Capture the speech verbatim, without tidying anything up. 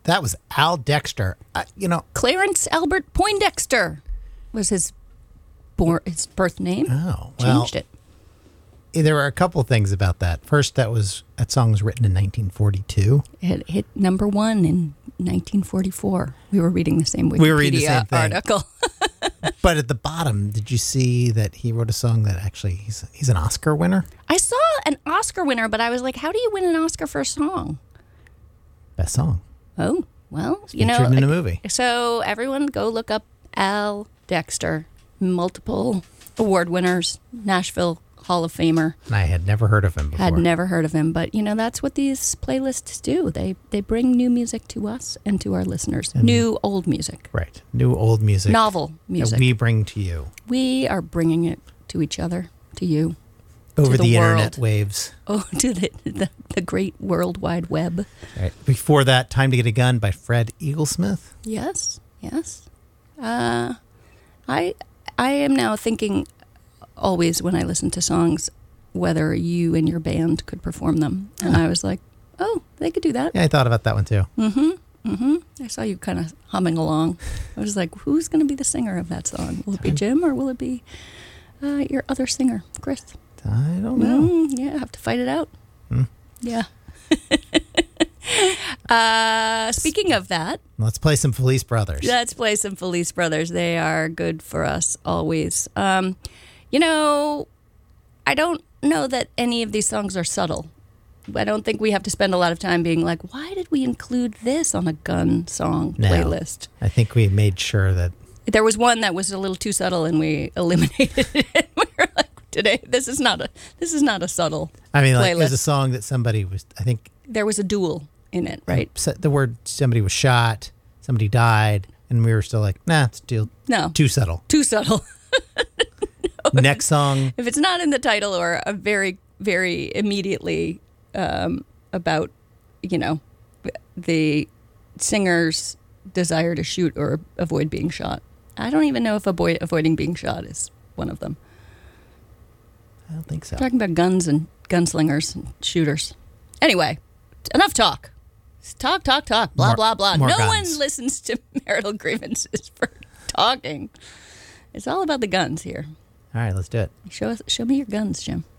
That was Al Dexter. Uh, you know, Clarence Albert Poindexter was his born his birth name. Oh, well, changed it. There were a couple things about that. First, that was that song was written in nineteen forty-two. It hit number one in nineteen forty-four. We were reading the same Wikipedia we were reading the same thing. article. But at the bottom, did you see that he wrote a song that actually he's he's an Oscar winner? I saw an Oscar winner, but I was like, how do you win an Oscar for a song? Best song. Oh, well, It's you know. featured in a movie. So everyone go look up Al Dexter, multiple award winners, Nashville Hall of Famer. And I had never heard of him before. Had never heard of him, but you know that's what these playlists do. They they bring new music to us and to our listeners. And new old music. Right. New old music. Novel music. That we bring to you. We are bringing it to each other, to you. Over to the, the internet world. waves. Oh, to the, the the great World Wide Web. Right. Before that, Time to Get a Gun by Fred Eaglesmith. Yes, yes. Uh, I I am now thinking always when I listen to songs whether you and your band could perform them. And I was like, oh, they could do that. Yeah, I thought about that one too. Mm-hmm. Mm-hmm. I saw you kind of humming along. I was like, who's going to be the singer of that song? Will it be Jim or will it be uh, your other singer, Chris? I don't know. Mm, yeah, have to fight it out. Hmm. Yeah. uh, speaking of that, Let's play some Felice Brothers. let's play some Felice Brothers. They are good for us always. Um, you know, I don't know that any of these songs are subtle. I don't think we have to spend a lot of time being like, why did we include this on a gun song No. playlist? I think we made sure that There was one that was a little too subtle, and we eliminated it. We were like, today, this is not a this is not a subtle. I mean, like, playlist. there's a song that somebody was, I think, There was a duel in it, right? said the word somebody was shot, somebody died, and we were still like, nah, it's too, No, too subtle. too subtle. Next song, If it's not in the title or a very, very immediately um, about, you know, the singer's desire to shoot or avoid being shot. I don't even know if avoid, avoiding being shot is one of them. I don't think so. We're talking about guns and gunslingers and shooters. Anyway, enough talk. Talk, talk, talk, blah, More- blah, blah. more No guns. one listens to marital grievances for talking. It's all about the guns here. All right, let's do it. Show us, show me your guns, Jim.